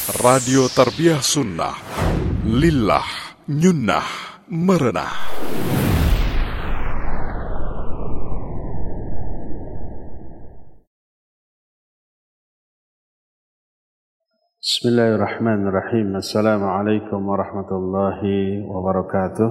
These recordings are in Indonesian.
Radio Tarbiyah Sunnah, Lillah, Nyunnah, Merenah. Bismillahirrahmanirrahim. Assalamualaikum warahmatullahi wabarakatuh.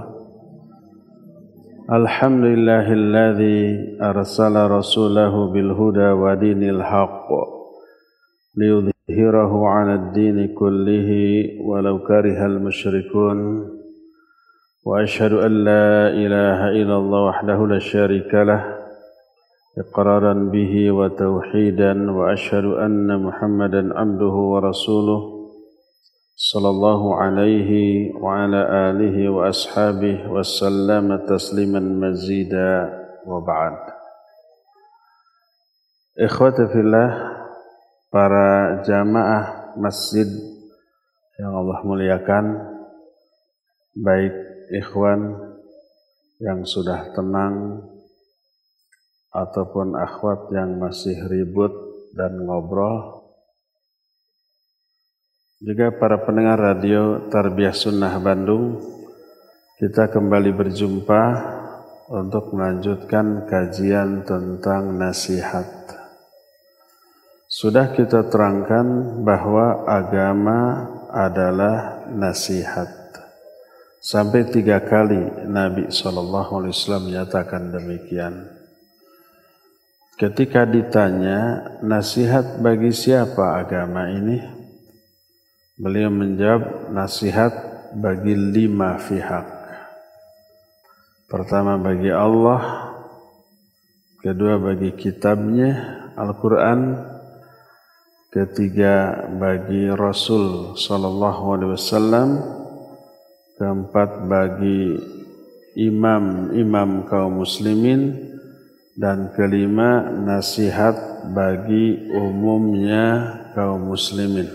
Alhamdulillahilladzi arsala rasulahu bilhuda wa dinil haqq liyudhhirahu 'alad dini kullihi walau karihal musyrikun. Wa asyhadu an la ilaha illallah wahdahu la syarika lah iqraran bihi wa tauhidan, wa asyhadu anna Muhammadan abduhu wa rasuluh sallallahu alaihi wa ala alihi wa ashabihi wa sallama tasliman mazida, wa ba'd. Ikhwati fillah, para jamaah masjid yang Allah muliakan, baik ikhwan yang sudah tenang ataupun akhwat yang masih ribut dan ngobrol, juga para pendengar radio Tarbiyah Sunnah Bandung, kita kembali berjumpa untuk melanjutkan kajian tentang nasihat. Sudah kita terangkan bahwa agama adalah nasihat. Sampai 3 kali Nabi SAW menyatakan demikian. Ketika ditanya, nasihat bagi siapa agama ini? Beliau menjawab, nasihat bagi 5 pihak. Pertama bagi Allah, kedua bagi kitabnya Al-Quran, ketiga bagi Rasul SAW, keempat bagi imam-imam kaum muslimin, dan kelima nasihat bagi umumnya kaum muslimin.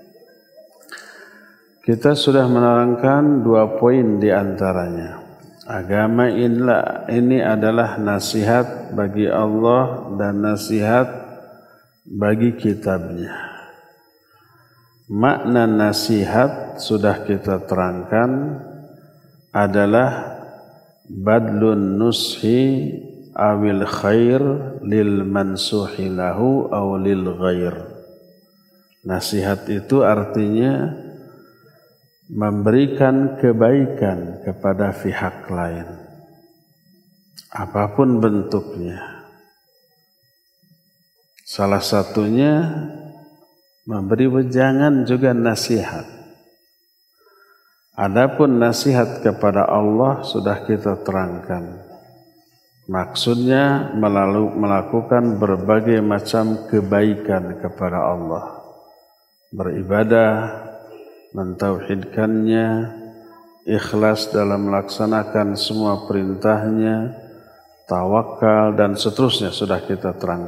Kita sudah menerangkan 2 poin di antaranya. Agama ini adalah nasihat bagi Allah dan nasihat bagi kitabnya. Makna nasihat sudah kita terangkan adalah badlun nushi awil khair lil mansuhi lahu aw lil ghair. Nasihat itu artinya memberikan kebaikan kepada pihak lain, apapun bentuknya. Salah satunya memberi wejangan juga nasihat. Adapun nasihat kepada Allah sudah kita terangkan. Maksudnya melakukan berbagai macam kebaikan kepada Allah. Beribadah, mentauhidkannya, ikhlas dalam melaksanakan semua perintahnya, tawakal, dan seterusnya sudah kita terangkan.